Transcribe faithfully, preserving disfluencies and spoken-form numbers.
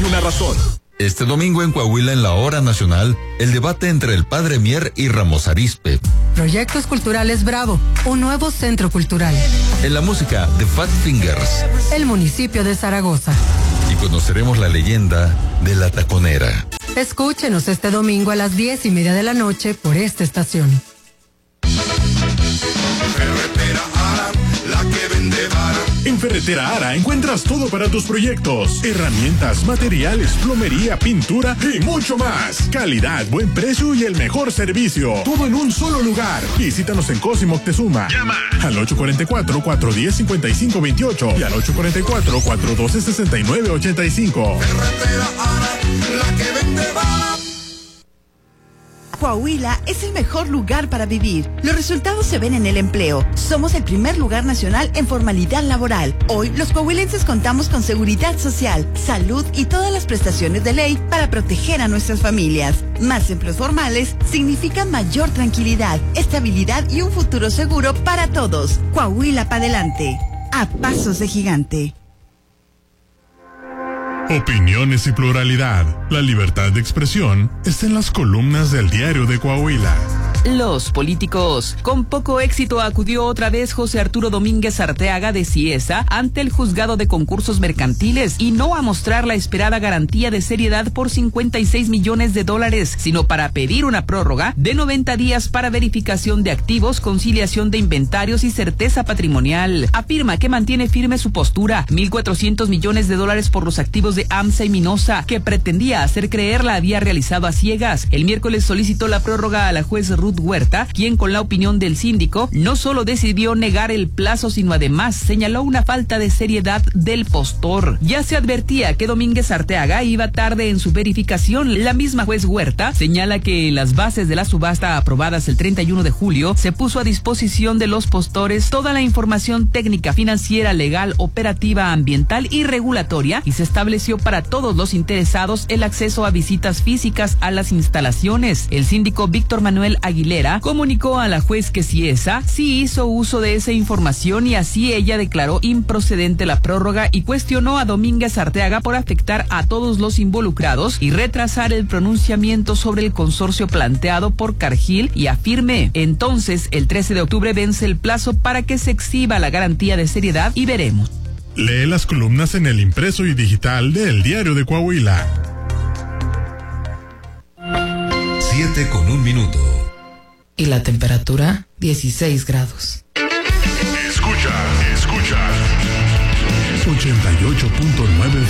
hay una razón. Este domingo en Coahuila, en la Hora Nacional, el debate entre el Padre Mier y Ramos Arizpe. Proyectos Culturales Bravo, un nuevo centro cultural. En la música, The Fat Fingers. El municipio de Zaragoza. Y conoceremos la leyenda de La Taconera. Escúchenos este domingo a las diez y media de la noche por esta estación. Ferretera Ara, la que vende vara. En Ferretera Ara encuentras todo para tus proyectos: herramientas, materiales, plomería, pintura y mucho más. Calidad, buen precio y el mejor servicio. Todo en un solo lugar. Visítanos en Cosimo Moctezuma. Llama al ocho cuatro cuatro, cuatro uno cero, cinco cinco dos ocho y al ocho cuatro cuatro, cuatro uno dos, seis nueve ocho cinco. Ferretera Ara, la que vende vara. Coahuila es el mejor lugar para vivir. Los resultados se ven en el empleo. Somos el primer lugar nacional en formalidad laboral. Hoy, los coahuilenses contamos con seguridad social, salud y todas las prestaciones de ley para proteger a nuestras familias. Más empleos formales significan mayor tranquilidad, estabilidad y un futuro seguro para todos. Coahuila para adelante. A pasos de gigante. Opiniones y pluralidad. La libertad de expresión está en las columnas del Diario de Coahuila. Los políticos. Con poco éxito acudió otra vez José Arturo Domínguez Arteaga de Cieza ante el juzgado de concursos mercantiles y no a mostrar la esperada garantía de seriedad por cincuenta y seis millones de dólares, sino para pedir una prórroga de noventa días para verificación de activos, conciliación de inventarios y certeza patrimonial. Afirma que mantiene firme su postura, mil cuatrocientos millones de dólares por los activos de AMSA y Minosa, que pretendía hacer creer la había realizado a ciegas. El miércoles solicitó la prórroga a la juez Ruth Huerta, quien con la opinión del síndico no solo decidió negar el plazo, sino además señaló una falta de seriedad del postor. Ya se advertía que Domínguez Arteaga iba tarde en su verificación. La misma juez Huerta señala que en las bases de la subasta aprobadas el treinta y uno de julio se puso a disposición de los postores toda la información técnica, financiera, legal, operativa, ambiental y regulatoria, y se estableció para todos los interesados el acceso a visitas físicas a las instalaciones. El síndico Víctor Manuel Aguilera comunicó a la juez que Cieza sí hizo uso de esa información y así ella declaró improcedente la prórroga y cuestionó a Domínguez Arteaga por afectar a todos los involucrados y retrasar el pronunciamiento sobre el consorcio planteado por Cargill, y afirme: entonces el trece de octubre vence el plazo para que se exhiba la garantía de seriedad y veremos. Lee las columnas en el impreso y digital del Diario de Coahuila. Siete con un minuto. Y la temperatura, dieciséis grados. Escucha, escucha. ochenta y ocho punto nueve